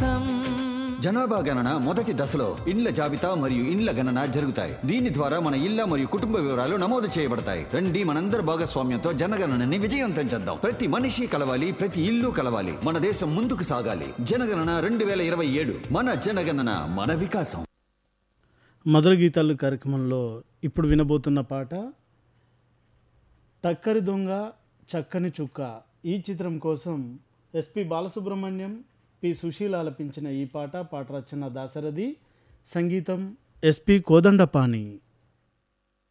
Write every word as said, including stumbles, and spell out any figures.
వికాసం. జనాభా గణన మొదటి దశలో ఇండ్ల జాబితా మరియు ఇండ్ల గణన జరుగుతాయి. దీని ద్వారా మన ఇళ్ల మరియు కుటుంబ వివరాలు నమోదు చేయబడతాయి. రండి మనందరి భాగస్వామ్యంతో జనగణనని విజయవంతం చేద్దాం. ప్రతి మనిషి కలవాలి, ప్రతి ఇల్లు కలవాలి. మన దేశం ముందుకు సాగాలి. జనగణన రెండు వేల ఇరవై ఏడు మన జనగణన మన వికాసం. మధుర గీతాలు కార్యక్రమంలో ఇప్పుడు వినబోతున్న పాట టక్కరి దొంగ చక్కని చుక్క. ఈ చిత్రం కోసం ఎస్పి బాలసుబ్రహ్మణ్యం, పి సుశీల ఆలపించిన ఈ పాట. పాట రచన దాశరథి, సంగీతం ఎస్పి కోదండపాణి.